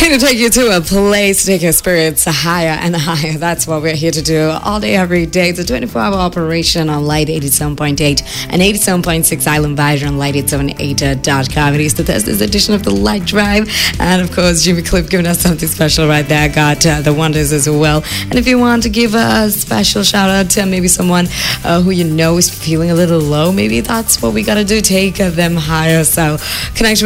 Here to take you to a place to take your spirits higher and higher. That's what we're here to do all day, every day. It's a 24-hour operation on Light 87.8 and 87.6 Island Vision on light878.com. It is the Thursday's edition of the Light Drive. And of course, Jimmy Cliff giving us something special right there. Got the Wonders as well. And if you want to give a special shout out to maybe someone who you know is feeling a little low, maybe that's what we got to do. Take them higher. So connect